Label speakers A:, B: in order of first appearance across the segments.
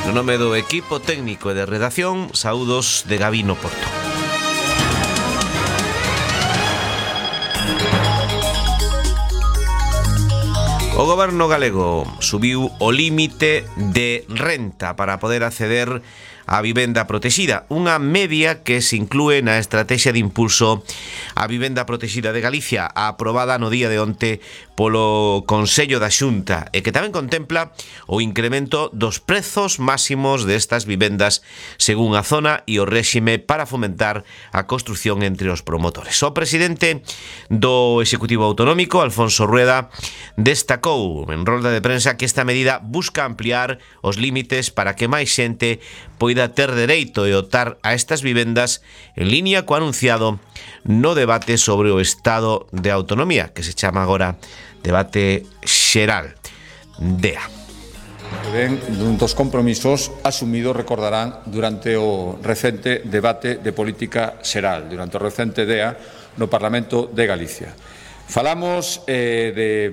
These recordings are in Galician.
A: No nome do equipo técnico e de redacción, saúdos de Gabino Porto. O goberno galego subiu o límite de renta para poder acceder á vivenda protexida, unha media que se inclúe na Estrategia de Impulso á Vivenda Protexida de Galicia, aprobada no día de onte polo Consello da Xunta, e que tamén contempla o incremento dos prezos máximos destas vivendas según a zona e o réxime para fomentar a construción entre os promotores. O presidente do Executivo Autonómico, Alfonso Rueda, destacou en rolda de prensa que esta medida busca ampliar os límites para que máis xente poida ter dereito e optar a estas vivendas en línea co anunciado no debate sobre o Estado de Autonomía, que se chama agora Debate Xeral, DEA.
B: Ben, un dos compromisos asumidos, recordarán, durante o recente debate de política xeral, durante o recente DEA no Parlamento de Galicia. Falamos de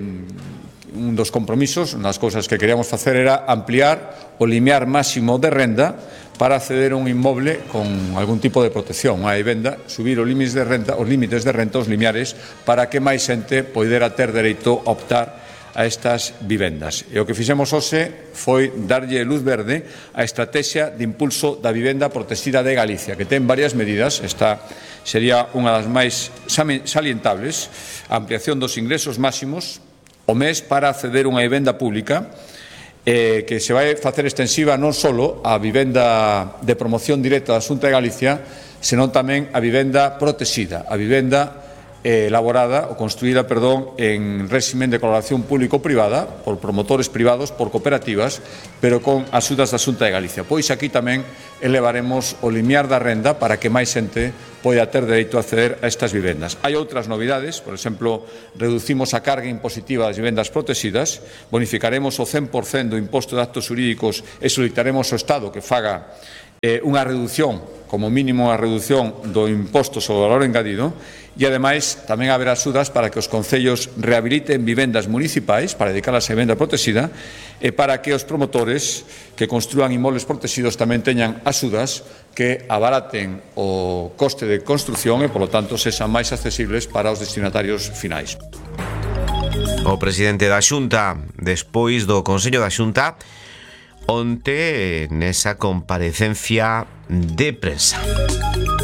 B: un dos compromisos, unhas cousas que queríamos facer era ampliar o limiar máximo de renda para acceder a un inmoble con algún tipo de protección, unha vivenda, subir os límites de renta, os limiares, para que máis xente poidera ter dereito a optar a estas vivendas. E o que fixemos hoxe foi darlle luz verde á Estrategia de Impulso da Vivenda Protexida de Galicia, que ten varias medidas. Esta sería unha das máis salientables, a ampliación dos ingresos máximos o mes para acceder a unha vivenda pública, que se vai facer extensiva non só a vivenda de promoción directa da Xunta de Galicia, senón tamén a vivenda protexida, a vivenda elaborada ou construída, en réximen de colaboración público-privada por promotores privados, por cooperativas, pero con axudas da Xunta de Galicia. Pois aquí tamén elevaremos o limiar da renda para que máis xente poida ter dereito a acceder a estas vivendas. Hai outras novidades, por exemplo, reducimos a carga impositiva das vivendas protegidas, bonificaremos o 100% do imposto de actos xurídicos e solicitaremos ao Estado que faga unha reducción, como mínimo a reducción do imposto sobre o valor engadido, e ademais tamén haberá axudas para que os concellos rehabiliten vivendas municipais para dedicarlas a vivenda protexida e para que os promotores que construan inmobles protegidos tamén teñan axudas que abaraten o coste de construción e, polo tanto, sexan máis accesibles para os destinatarios finais.
A: O presidente da Xunta, despois do Consello da Xunta, onte nesa comparecencia de prensa.